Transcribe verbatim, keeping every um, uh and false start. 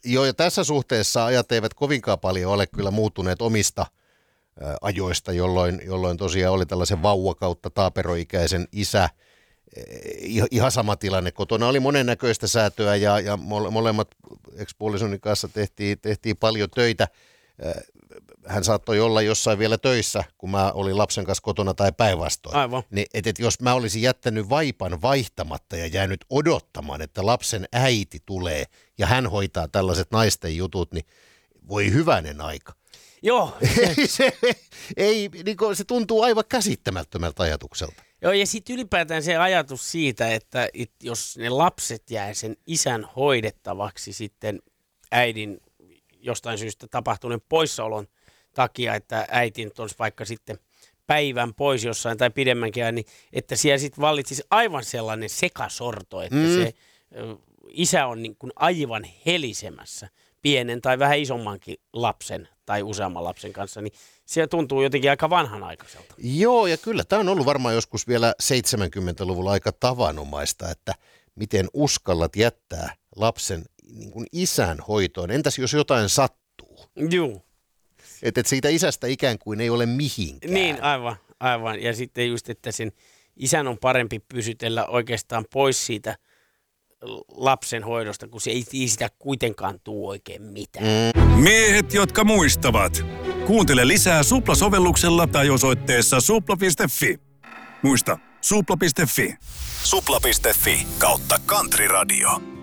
Joo, ja tässä suhteessa ajat eivät kovinkaan paljon ole kyllä muuttuneet omista ä, ajoista, jolloin, jolloin tosiaan oli tällaisen vauva kautta taaperoikäisen isä. Ihan sama tilanne. Kotona oli monennäköistä säätöä ja, ja molemmat ex-puolisoni kanssa tehtiin, tehtiin paljon töitä. Hän saattoi olla jossain vielä töissä, kun mä olin lapsen kanssa kotona tai päinvastoin. Aivan. Niin, et, et jos mä olisin jättänyt vaipan vaihtamatta ja jäänyt odottamaan, että lapsen äiti tulee ja hän hoitaa tällaiset naisten jutut, niin voi hyvänen aika. Joo. ei, se, ei, niin kuin, se tuntuu aivan käsittämättömältä ajatukselta. Joo, ja sitten ylipäätään se ajatus siitä, että it, jos ne lapset jää sen isän hoidettavaksi sitten äidin jostain syystä tapahtuneen poissaolon takia, että äiti nyt olisi vaikka sitten päivän pois jossain tai pidemmänkin ajan, niin että siellä sitten vallitsisi aivan sellainen sekasorto, että mm. se ö, isä on niin kuin aivan helisemässä pienen tai vähän isommankin lapsen tai useamman lapsen kanssa, niin se tuntuu jotenkin aika vanhanaikaiselta. Joo, ja kyllä tämä on ollut varmaan joskus vielä seitsemänkymmentäluvulla aika tavanomaista, että miten uskallat jättää lapsen niin kuin isän hoitoon. Entäs jos jotain sattuu? Joo. Että et siitä isästä ikään kuin ei ole mihinkään. Niin, aivan, aivan. Ja sitten just, että sen isän on parempi pysytellä oikeastaan pois siitä lapsen hoidosta, kun se ei sitä kuitenkaan tuu oikein mitään. Mm. Miehet, jotka muistavat. Kuuntele lisää Supla-sovelluksella tai osoitteessa supla piste fi. Muista, supla piste fi. supla piste fi kautta Country Radio.